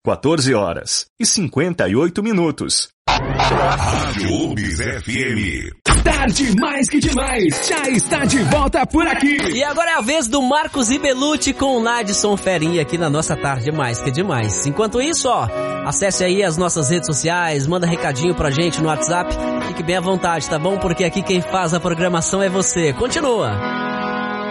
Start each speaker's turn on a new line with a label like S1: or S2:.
S1: 14h58.
S2: Rádio UBS FM.
S3: Tarde mais que demais, já está de volta por aqui.
S4: E agora é a vez do Marcos Ibelucci com o Nadson Ferinha aqui na nossa Tarde mais que demais. Enquanto isso, acesse aí as nossas redes sociais, manda recadinho pra gente no WhatsApp. Fique bem à vontade, tá bom? Porque aqui quem faz a programação é você. Continua.